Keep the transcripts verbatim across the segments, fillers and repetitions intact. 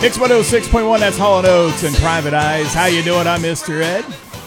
Mix one oh six point one, that's Hall and Oates and Private Eyes. How you doing? I'm Mister Ed.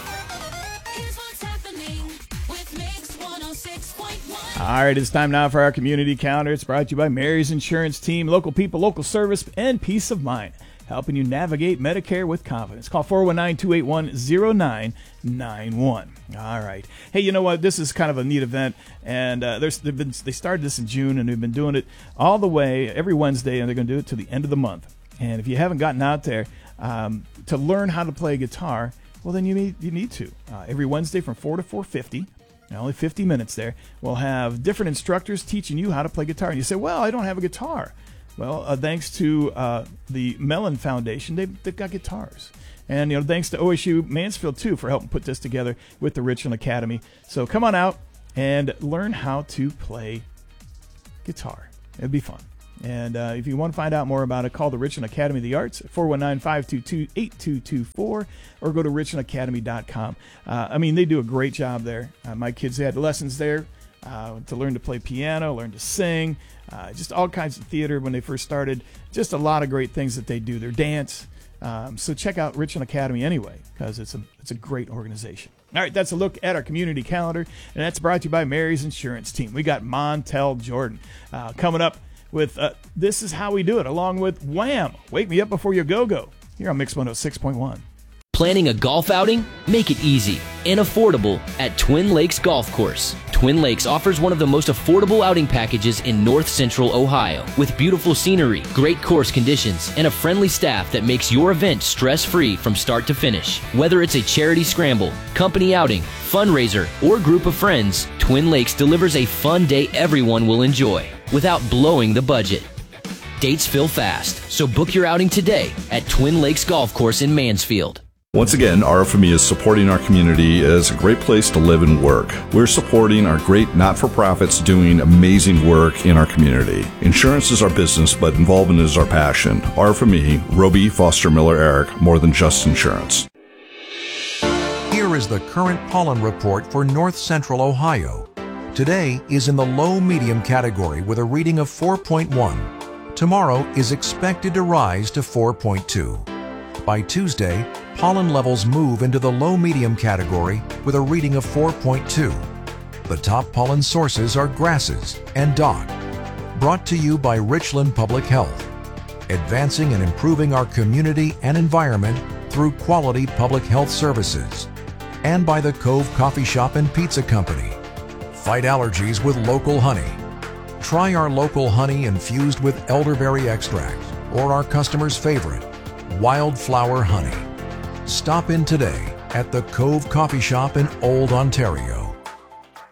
All right, it's time now for our community calendar. It's brought to you by Mary's Insurance Team. Local people, local service, and peace of mind. Helping you navigate Medicare with confidence. Call four one nine, two eight one, zero nine nine one. All right. Hey, you know what? This is kind of a neat event, and uh, there's they've been they started this in June, and they've been doing it all the way every Wednesday, and they're going to do it to the end of the month. And if you haven't gotten out there um, to learn how to play guitar, well, then you need you need to. Uh, every Wednesday from four to four fifty. Now, only fifty minutes there. We'll have different instructors teaching you how to play guitar. And you say, well, I don't have a guitar. Well, uh, thanks to uh, the Mellon Foundation, they've, they've got guitars. And, you know, thanks to O S U Mansfield, too, for helping put this together with the Richland Academy. So come on out and learn how to play guitar. It'd be fun. And uh, if you want to find out more about it, call the Richland Academy of the Arts at four one nine, five two two, eight two two four or go to richland academy dot com. Uh, I mean, they do a great job there. Uh, my kids had lessons there uh, to learn to play piano, learn to sing, uh, just all kinds of theater when they first started. Just a lot of great things that they do. Their dance. Um, so check out Richland Academy anyway, because it's a, it's a great organization. All right, that's a look at our community calendar, and that's brought to you by Mary's Insurance Team. We got Montel Jordan uh, coming up with uh, This Is How We Do It, along with Wham! Wake Me Up Before You Go-Go, here on Mix one oh six point one. Planning a golf outing? Make it easy and affordable at Twin Lakes Golf Course. Twin Lakes offers one of the most affordable outing packages in north central Ohio, with beautiful scenery, great course conditions, and a friendly staff that makes your event stress-free from start to finish. Whether it's a charity scramble, company outing, fundraiser, or group of friends, Twin Lakes delivers a fun day everyone will enjoy without blowing the budget. Dates fill fast, so book your outing today at Twin Lakes Golf Course in Mansfield. Once again, R F M E is supporting our community as a great place to live and work. We're supporting our great not-for-profits doing amazing work in our community. Insurance is our business, but involvement is our passion. R F M E, Roby, Foster, Miller, Eric, more than just insurance. Here is the current pollen report for north central Ohio. Today is in the low-medium category with a reading of four point one. Tomorrow is expected to rise to four point two. By Tuesday, pollen levels move into the low-medium category with a reading of four point two. The top pollen sources are grasses and dock. Brought to you by Richland Public Health, advancing and improving our community and environment through quality public health services. And by the Cove Coffee Shop and Pizza Company. Fight allergies with local honey. Try our local honey infused with elderberry extract or our customer's favorite, wildflower honey. Stop in today at the Cove Coffee Shop in Old Ontario.